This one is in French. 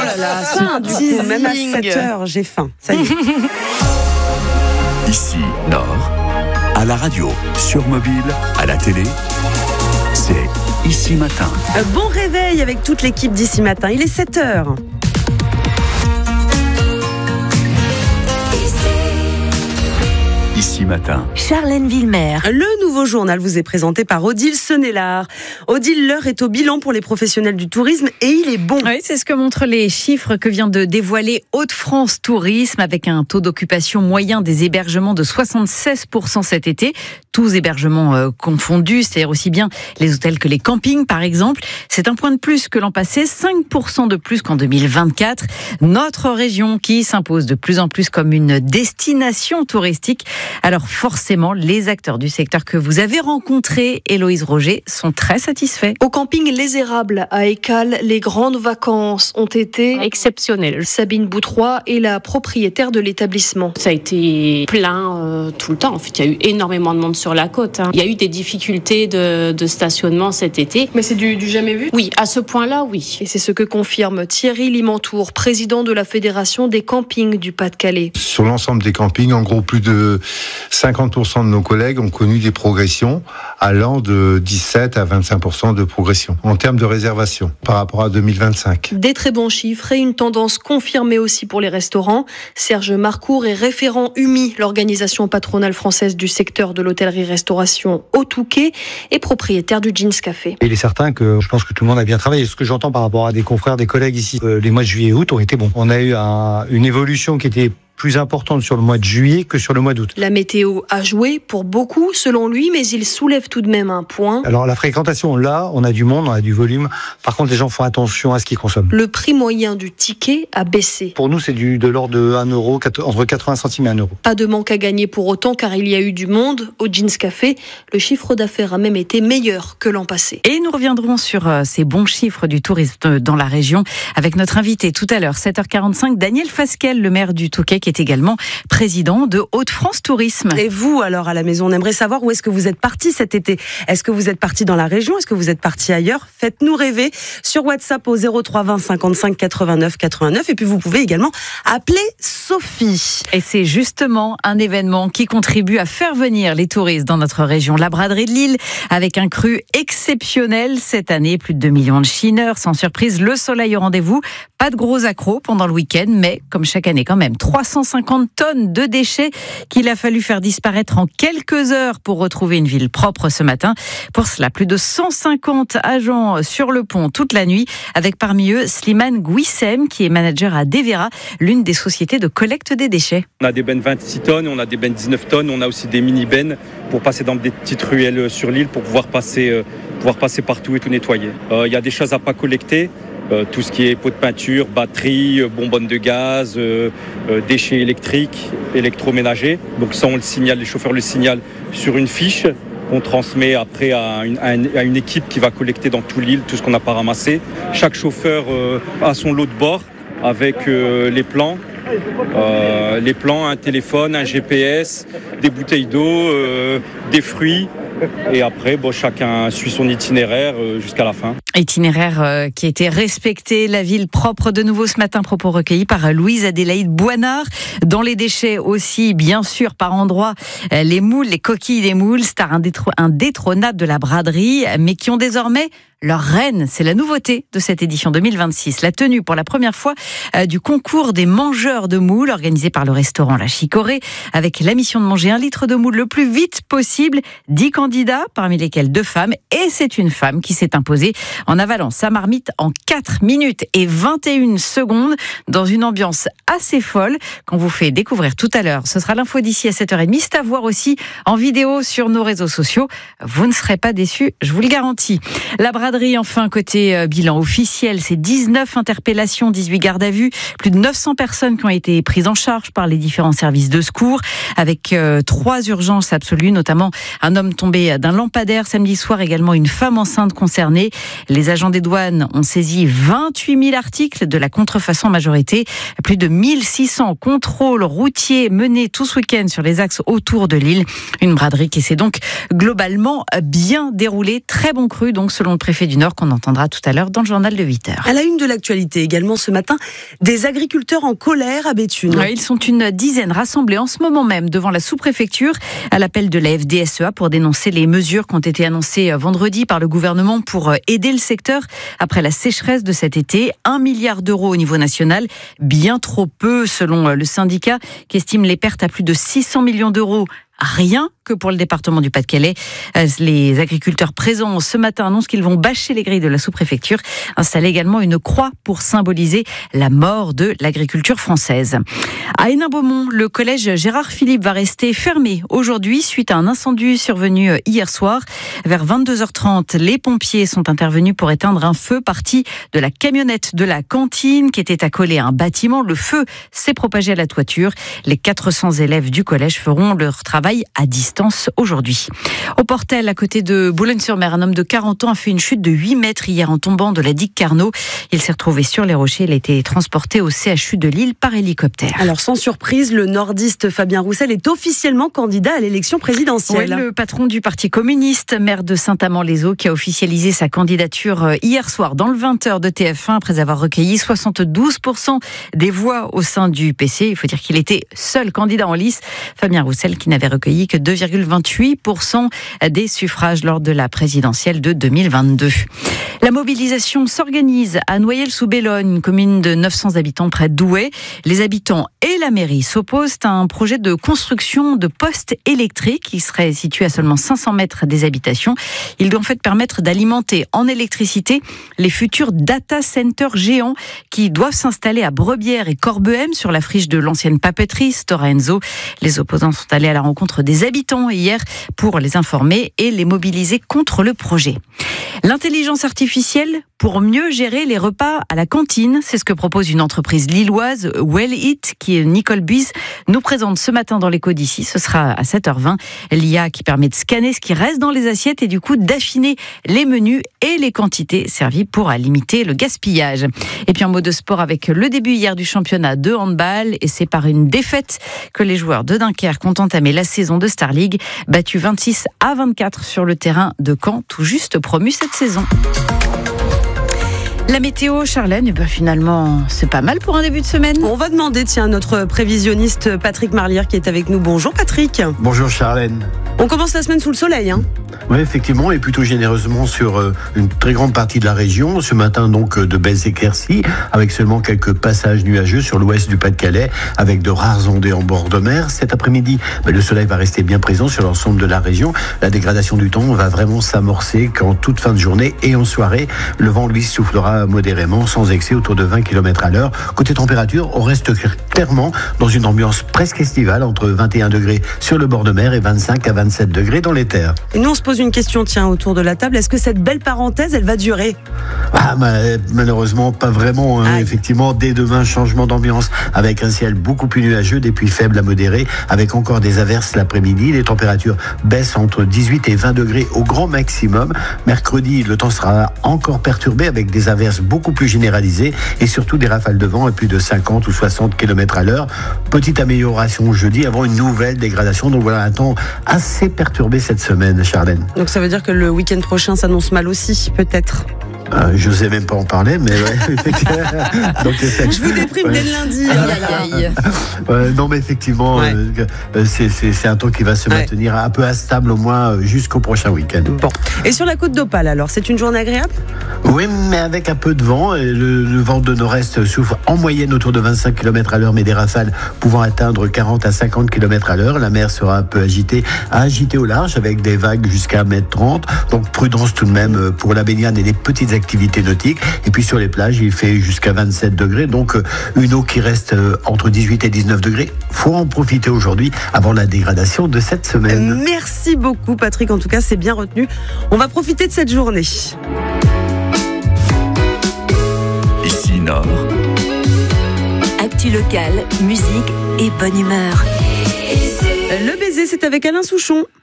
là là, faim, du coup, même à 7h, j'ai faim. Ça y est. Ici, Nord, à la radio, sur mobile, à la télé, c'est Ici Matin. Bon réveil avec toute l'équipe d'Ici Matin. Il est 7h. Ici Matin. Charlène Villemer. Le nouveau journal vous est présenté par Odile Senelard. Odile, l'heure est au bilan pour les professionnels du tourisme et il est bon. Oui, c'est ce que montrent les chiffres que vient de dévoiler Hauts-de-France Tourisme avec un taux d'occupation moyen des hébergements de 76% cet été. Tous hébergements confondus, c'est-à-dire aussi bien les hôtels que les campings par exemple. C'est un point de plus que l'an passé, 5% de plus qu'en 2024. Notre région qui s'impose de plus en plus comme une destination touristique. Alors forcément, les acteurs du secteur que vous avez rencontrés, Héloïse Roger, sont très satisfaits. Au camping Les Érables à Écalles, les grandes vacances ont été exceptionnelles. Sabine Boutroy est la propriétaire de l'établissement. Ça a été plein tout le temps. En fait, il y a eu énormément de monde sur la côte. Il y a eu des difficultés de stationnement cet été. Mais c'est du jamais vu ? Oui, à ce point-là, oui. Et c'est ce que confirme Thierry Limantour, président de la Fédération des campings du Pas-de-Calais. Sur l'ensemble des campings, en gros, plus de 50% de nos collègues ont connu des progressions allant de 17 à 25% de progression en termes de réservation par rapport à 2025. Des très bons chiffres et une tendance confirmée aussi pour les restaurants. Serge Marcourt est référent UMI, l'organisation patronale française du secteur de l'hôtellerie-restauration au Touquet, et propriétaire du Jeans Café. Il est certain que je pense que tout le monde a bien travaillé. Ce que j'entends par rapport à des confrères, des collègues ici, les mois de juillet et août ont été bons. On a eu une évolution qui était plus importante sur le mois de juillet que sur le mois d'août. La météo a joué pour beaucoup, selon lui, mais il soulève tout de même un point. Alors la fréquentation, là, on a du monde, on a du volume. Par contre, les gens font attention à ce qu'ils consomment. Le prix moyen du ticket a baissé. Pour nous, c'est de l'ordre de 1 euro, entre 80 centimes et 1 euro. Pas de manque à gagner pour autant, car il y a eu du monde au Jeans Café. Le chiffre d'affaires a même été meilleur que l'an passé. Et nous reviendrons sur ces bons chiffres du tourisme dans la région avec notre invité tout à l'heure, 7h45, Daniel Fasquelle, le maire du Touquet, qui est également président de Hauts-de-France Tourisme. Et vous, alors, à la maison, on aimerait savoir où est-ce que vous êtes parti cet été. Est-ce que vous êtes parti dans la région ? Est-ce que vous êtes parti ailleurs ? Faites-nous rêver sur WhatsApp au 03 20 55 89 89. Et puis, vous pouvez également appeler Sophie. Et c'est justement un événement qui contribue à faire venir les touristes dans notre région. La braderie de Lille, avec un cru exceptionnel cette année. Plus de 2 millions de chineurs. Sans surprise, le soleil au rendez-vous. Pas de gros accros pendant le week-end, mais comme chaque année quand même, 350 tonnes de déchets qu'il a fallu faire disparaître en quelques heures pour retrouver une ville propre ce matin. Pour cela, plus de 150 agents sur le pont toute la nuit, avec parmi eux Slimane Gouissem, qui est manager à Devera, l'une des sociétés de collecte des déchets. On a des bennes 26 tonnes, on a des bennes 19 tonnes, on a aussi des mini-bennes pour passer dans des petites ruelles sur l'île pour pouvoir passer partout et tout nettoyer. Il y a des choses à pas collecter. Tout ce qui est pots de peinture, batterie, bonbonnes de gaz, déchets électriques, électroménagers. Donc ça, on le signale, les chauffeurs le signalent sur une fiche. On transmet après à une équipe qui va collecter dans tout l'île tout ce qu'on n'a pas ramassé. Chaque chauffeur a son lot de bord avec les plans, un téléphone, un GPS, des bouteilles d'eau, des fruits. Et après, chacun suit son itinéraire jusqu'à la fin. Itinéraire qui a été respecté, la ville propre de nouveau ce matin, propos recueillis par Louise Adélaïde Boinard. Dans les déchets aussi, bien sûr, par endroits, les moules, les coquilles des moules, star indétrônable de la braderie, mais qui ont désormais leur reine. C'est la nouveauté de cette édition 2026. La tenue pour la première fois du concours des mangeurs de moules organisé par le restaurant La Chicorée, avec la mission de manger 1 litre de moule le plus vite possible. 10 candidats, parmi lesquels 2 femmes. Et c'est une femme qui s'est imposée en avalant sa marmite en 4 minutes et 21 secondes dans une ambiance assez folle qu'on vous fait découvrir tout à l'heure. Ce sera l'info d'ici à 7h30. C'est à voir aussi en vidéo sur nos réseaux sociaux. Vous ne serez pas déçus, je vous le garantis. La braderie, enfin, côté bilan officiel, c'est 19 interpellations, 18 gardes à vue, plus de 900 personnes qui ont été prises en charge par les différents services de secours, avec 3 urgences absolues, notamment un homme tombé d'un lampadaire samedi soir, également une femme enceinte concernée. Les agents des douanes ont saisi 28 000 articles de la contrefaçon en majorité, plus de 1600 contrôles routiers menés tout ce week-end sur les axes autour de l'île. Une braderie qui s'est donc globalement bien déroulée, très bon cru donc selon le préfet préfet du Nord qu'on entendra tout à l'heure dans le journal de 8h. À la une de l'actualité également ce matin, des agriculteurs en colère à Béthune. Ouais, ils sont une dizaine rassemblés en ce moment même devant la sous-préfecture à l'appel de la FDSEA pour dénoncer les mesures qui ont été annoncées vendredi par le gouvernement pour aider le secteur après la sécheresse de cet été. 1 milliard d'euros au niveau national, bien trop peu selon le syndicat qui estime les pertes à plus de 600 millions d'euros. Rien que pour le département du Pas-de-Calais. Les agriculteurs présents ce matin annoncent qu'ils vont bâcher les grilles de la sous-préfecture, installer également une croix pour symboliser la mort de l'agriculture française. À Hénin-Beaumont, le collège Gérard Philippe va rester fermé aujourd'hui suite à un incendie survenu hier soir. Vers 22h30, les pompiers sont intervenus pour éteindre un feu parti de la camionnette de la cantine qui était accolée à un bâtiment. Le feu s'est propagé à la toiture. Les 400 élèves du collège feront leur travail à distance aujourd'hui. Au Portel, à côté de Boulogne-sur-Mer, un homme de 40 ans a fait une chute de 8 mètres hier en tombant de la digue Carnot. Il s'est retrouvé sur les rochers. Il a été transporté au CHU de Lille par hélicoptère. Alors sans surprise, le nordiste Fabien Roussel est officiellement candidat à l'élection présidentielle. Oui, le patron du Parti communiste, maire de Saint-Amand-les-Eaux, qui a officialisé sa candidature hier soir dans le 20h de TF1 après avoir recueilli 72% des voix au sein du PC. Il faut dire qu'il était seul candidat en lice. Fabien Roussel qui n'avait recueilli que 2,28% des suffrages lors de la présidentielle de 2022. La mobilisation s'organise à Noyelles-sous-Bellogne, une commune de 900 habitants près de Douai. Les habitants et la mairie s'opposent à un projet de construction de postes électriques qui serait situé à seulement 500 mètres des habitations. Il doit en fait permettre d'alimenter en électricité les futurs data centers géants qui doivent s'installer à Brebières et Corbehem sur la friche de l'ancienne papeterie Stora Enso. Les opposants sont allés à la rencontre des habitants hier pour les informer et les mobiliser contre le projet. L'intelligence artificielle pour mieux gérer les repas à la cantine, c'est ce que propose une entreprise lilloise, Well Eat, qui Nicole Buise nous présente ce matin dans l'écho d'ici. Ce sera à 7h20. L'IA qui permet de scanner ce qui reste dans les assiettes et du coup d'affiner les menus et les quantités servies pour limiter le gaspillage. Et puis un mot de sport avec le début hier du championnat de handball et c'est par une défaite que les joueurs de Dunkerque ont entamé la saison de Star League, battus 26-24 sur le terrain de Caen, tout juste promu cette saison. La météo, Charlène, finalement, c'est pas mal pour un début de semaine. On va demander, tiens, à notre prévisionniste Patrick Marlière qui est avec nous. Bonjour Patrick. Bonjour Charlène. On commence la semaine sous le soleil, hein ? Oui, effectivement, et plutôt généreusement sur une très grande partie de la région. Ce matin, donc, de belles éclaircies, avec seulement quelques passages nuageux sur l'ouest du Pas-de-Calais, avec de rares ondées en bord de mer. Cet après-midi, le soleil va rester bien présent sur l'ensemble de la région. La dégradation du temps va vraiment s'amorcer qu'en toute fin de journée et en soirée. Le vent, lui, soufflera modérément, sans excès, autour de 20 km à l'heure. Côté température, on reste clairement dans une ambiance presque estivale, entre 21 degrés sur le bord de mer et 25 à 27 degrés dans les terres. Et nous, on se pose une question, tiens, autour de la table. Est-ce que cette belle parenthèse, elle va durer ? Malheureusement, pas vraiment. Effectivement, dès demain, changement d'ambiance avec un ciel beaucoup plus nuageux, des pluies faibles à modérées, avec encore des averses l'après-midi. Les températures baissent entre 18 et 20 degrés au grand maximum. Mercredi, le temps sera encore perturbé avec des averses beaucoup plus généralisées et surtout des rafales de vent à plus de 50 ou 60 km à l'heure. Petite amélioration jeudi avant une nouvelle dégradation. Donc voilà un temps assez perturbé cette semaine, Charlène. Donc ça veut dire que le week-end prochain s'annonce mal aussi, peut-être ? Je n'osais même pas en parler, mais ouais, effectivement. Donc, je vous déprime dès le lundi. Non, mais effectivement, c'est un temps qui va se maintenir un peu instable au moins jusqu'au prochain week-end. Bon. Et sur la côte d'Opale, alors, c'est une journée agréable ? Oui, mais avec un peu de vent. Le vent de nord-est souffle en moyenne autour de 25 km à l'heure, mais des rafales pouvant atteindre 40 à 50 km à l'heure. La mer sera un peu agitée au large avec des vagues jusqu'à 1,30 m. Donc prudence tout de même pour la baignade et les petites activités nautiques. Et puis sur les plages, il fait jusqu'à 27 degrés. Donc une eau qui reste entre 18 et 19 degrés. Faut en profiter aujourd'hui avant la dégradation de cette semaine. Merci beaucoup Patrick. En tout cas, c'est bien retenu. On va profiter de cette journée. Ici Nord. Actu locale, musique et bonne humeur. Le baiser, c'est avec Alain Souchon.